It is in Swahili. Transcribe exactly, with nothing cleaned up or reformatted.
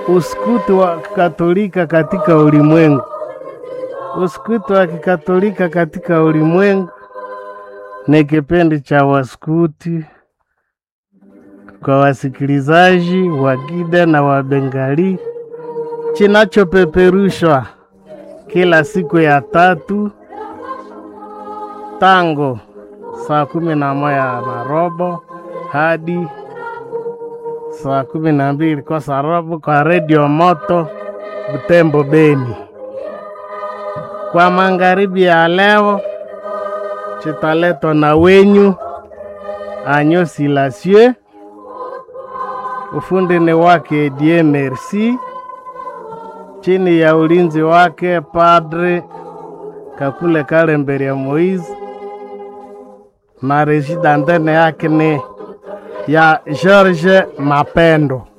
Uskuti wa Katolika katika ulimwengu. Uskuti wa Katolika katika ulimwengu ni kipindi cha waskuti kwa wasikilizaji wa Gida na wa Bengali, kinachopeperushwa kila siku ya tatu tango saa kumi na moja na robo hadi saa kumi na mbili kwa saa robo kwa Radio Moto Butembo Beni. Kwa magharibi ya leo chitaletwa na wenyu Anyo Silasye, ufundi ni wake Die Merci, chini ya ulinzi wake Padre Kakule Kalembere ya Moize, na residantene yake ni ya George Mapendo.